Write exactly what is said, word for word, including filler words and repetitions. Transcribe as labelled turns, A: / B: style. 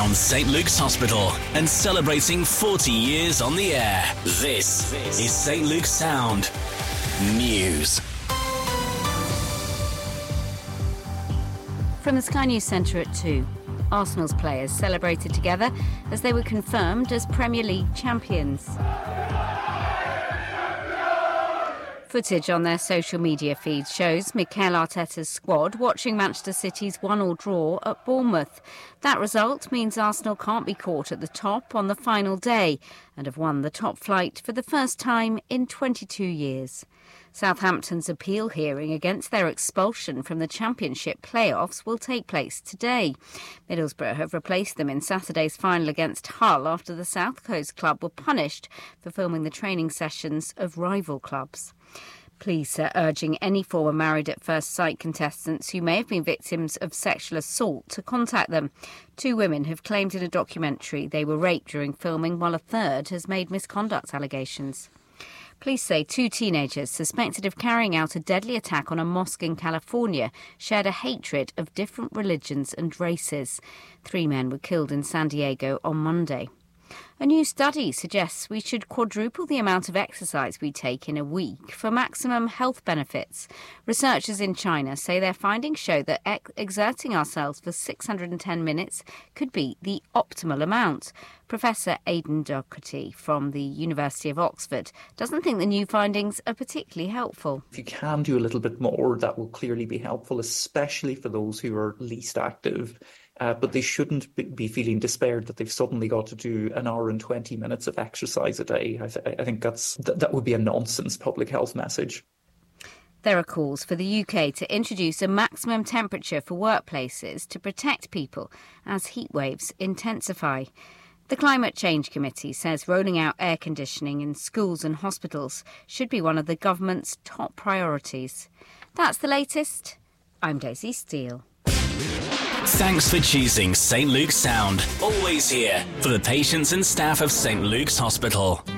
A: Sound Saint Luke's Hospital and celebrating forty years on the air. This is Saint Luke's Sound News.
B: From the Sky News Centre at two, Arsenal's players celebrated together as they were confirmed as Premier League champions. Footage on their social media feeds shows Mikel Arteta's squad watching Manchester City's one-all draw at Bournemouth. That result means Arsenal can't be caught at the top on the final day and have won the top flight for the first time in twenty-two years. Southampton's appeal hearing against their expulsion from the Championship playoffs will take place today. Middlesbrough have replaced them in Saturday's final against Hull after the South Coast club were punished for filming the training sessions of rival clubs. Police are urging any former Married at First Sight contestants who may have been victims of sexual assault to contact them. Two women have claimed in a documentary they were raped during filming, while a third has made misconduct allegations. Police say two teenagers suspected of carrying out a deadly attack on a mosque in California shared a hatred of different religions and races. Three men were killed in San Diego on Monday. A new study suggests we should quadruple the amount of exercise we take in a week for maximum health benefits. Researchers in China say their findings show that ex- exerting ourselves for six hundred ten minutes could be the optimal amount. Professor Aidan Doherty from the University of Oxford doesn't think the new findings are particularly helpful.
C: If you can do a little bit more, that will clearly be helpful, especially for those who are least active. Uh, but they shouldn't be feeling despaired that they've suddenly got to do an hour and twenty minutes of exercise a day. I, th- I think that's th- that would be a nonsense public health message.
B: There are calls for the U K to introduce a maximum temperature for workplaces to protect people as heat waves intensify. The Climate Change Committee says rolling out air conditioning in schools and hospitals should be one of the government's top priorities. That's the latest. I'm Daisy Steele.
A: Thanks for choosing Saint Luke's Sound. Always here for the patients and staff of Saint Luke's Hospital.